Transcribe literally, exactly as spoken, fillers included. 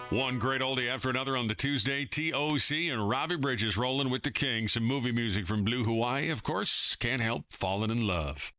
One great oldie after another on the Tuesday. T O C and Robbie Bridges rolling with the king. Some movie music from Blue Hawaii, of course. Can't help falling in love.